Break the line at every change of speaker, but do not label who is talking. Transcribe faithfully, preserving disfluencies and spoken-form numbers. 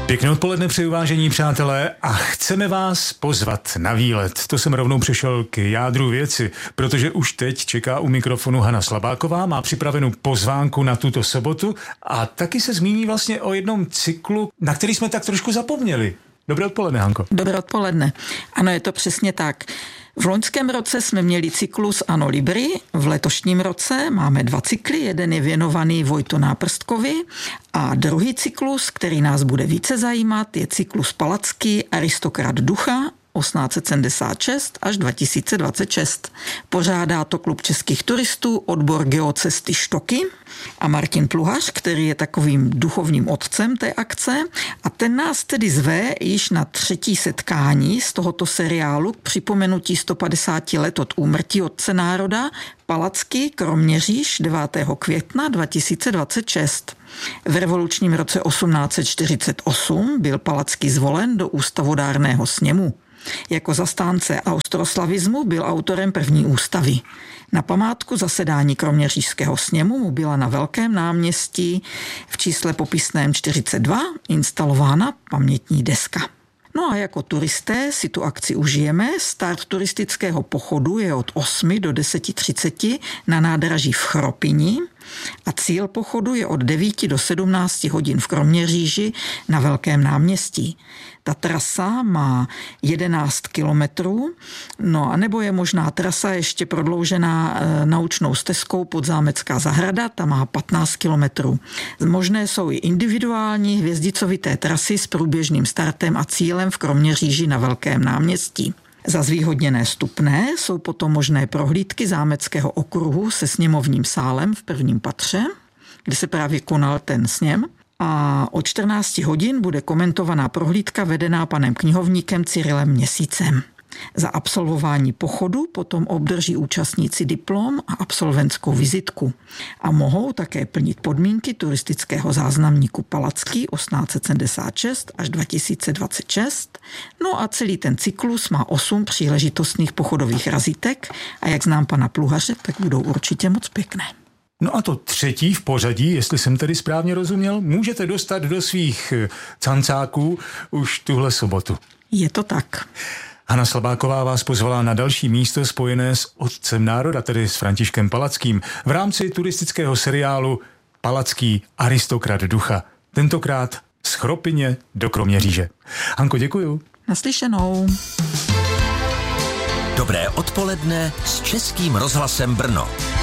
Pěkné odpoledne přeju, vážení přátelé, a chceme vás pozvat na výlet. To jsem rovnou přešel k jádru věci, protože už teď čeká u mikrofonu Hana Slabáková, má připravenou pozvánku na tuto sobotu a taky se zmíní vlastně o jednom cyklu, na který jsme tak trošku zapomněli. Dobré odpoledne, Hanko.
Dobré odpoledne. Ano, je to přesně tak. V loňském roce jsme měli cyklus Anno Libri, v letošním roce máme dva cykly, jeden je věnovaný Vojtu Náprstkovi a druhý cyklus, který nás bude více zajímat, je cyklus Palacký Aristokrat ducha osmnáct set sedmdesát šest až dva tisíce dvacet šest. Pořádá to Klub českých turistů, odbor Geocesty Štoky a Martin Pluhař, který je takovým duchovním otcem té akce, a ten nás tedy zve již na třetí setkání z tohoto seriálu k připomenutí sto padesát let od úmrtí otce národa Palacký Kroměříž devátého května dva tisíce dvacet šest. V revolučním roce osmnáct set čtyřicet osm byl Palacký zvolen do ústavodárného sněmu. Jako zastánce austroslavismu byl autorem první ústavy. Na památku zasedání Kroměřížského sněmu mu byla na Velkém náměstí v čísle popisném čtyřicet dva instalována pamětní deska. No a jako turisté si tu akci užijeme. Start turistického pochodu je od osmi do deseti třiceti na nádraží v Chropini a cíl pochodu je od devíti do sedmnácti hodin v Kroměříži na Velkém náměstí. Ta trasa má jedenáct kilometrů, no a nebo je možná trasa ještě prodloužená e, naučnou stezkou Podzámecká zahrada, ta má patnáct kilometrů. Možné jsou i individuální hvězdicovité trasy s průběžným startem a cílem v Kroměříži na Velkém náměstí. Za zvýhodněné vstupné jsou potom možné prohlídky zámeckého okruhu se sněmovním sálem v prvním patře, kde se právě konal ten sněm. A od čtrnácti hodin bude komentovaná prohlídka vedená panem knihovníkem Cyrilem Měsícem. Za absolvování pochodu potom obdrží účastníci diplom a absolventskou vizitku a mohou také plnit podmínky turistického záznamníku Palacký osmnáct set sedmdesát šest až dva tisíce dvacet šest. No a celý ten cyklus má osm příležitostných pochodových razítek a jak znám pana Pluhaře, tak budou určitě moc pěkné.
No a to třetí v pořadí, jestli jsem tedy správně rozuměl, můžete dostat do svých cancáků už tuhle sobotu.
Je to tak.
Hana Slabáková vás pozvala na další místo spojené s otcem národa, tedy s Františkem Palackým, v rámci turistického seriálu Palacký Aristokrat ducha. Tentokrát z Chropině do Kroměříže. Hanko, děkuju.
Naslyšenou.
Dobré odpoledne s Českým rozhlasem Brno.